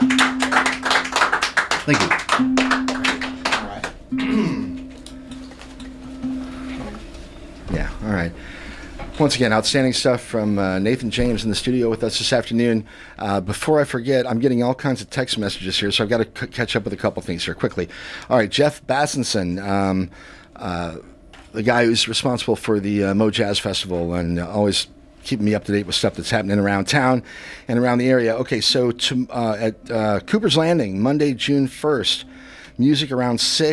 Thank you. All right. Yeah, all right. Once again, outstanding stuff from Nathan James in the studio with us this afternoon. Before I forget, I'm getting all kinds of text messages here, so I've got to catch up with a couple things here quickly. All right, Jeff Bassenson, the guy who's responsible for the Mo Jazz Festival and always keeping me up to date with stuff that's happening around town and around the area. Okay, so at Cooper's Landing, Monday, June 1st, music around 6.